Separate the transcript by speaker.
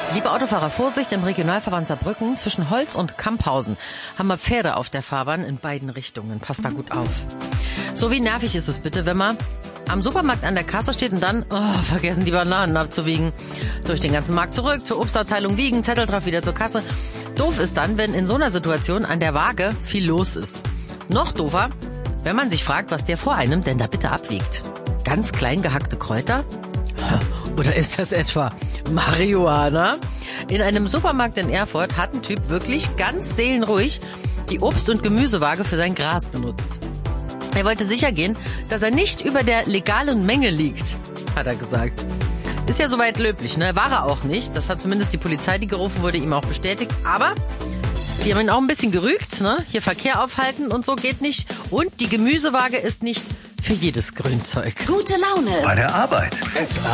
Speaker 1: Liebe Autofahrer, Vorsicht, im Regionalverband Saarbrücken zwischen Holz und Kamphausen haben wir Pferde auf der Fahrbahn in beiden Richtungen. Passt da gut auf. So, wie nervig ist es bitte, wenn man am Supermarkt an der Kasse steht und dann vergessen, die Bananen abzuwiegen. Durch den ganzen Markt zurück, zur Obstabteilung wiegen, Zettel drauf, wieder zur Kasse. Doof ist dann, wenn in so einer Situation an der Waage viel los ist. Noch doofer, wenn man sich fragt, was der vor einem denn da bitte abwiegt. Ganz klein gehackte Kräuter? Oder ist das etwa Marihuana? In einem Supermarkt in Erfurt hat ein Typ wirklich ganz seelenruhig die Obst- und Gemüsewaage für sein Gras benutzt. Er wollte sicher gehen, dass er nicht über der legalen Menge liegt, hat er gesagt. Ist ja soweit löblich, ne? War er auch nicht. Das hat zumindest die Polizei, die gerufen wurde, ihm auch bestätigt. Aber sie haben ihn auch ein bisschen gerügt, ne? Hier Verkehr aufhalten und so geht nicht. Und die Gemüsewaage ist nicht für jedes Grünzeug.
Speaker 2: Gute Laune
Speaker 3: Bei der Arbeit.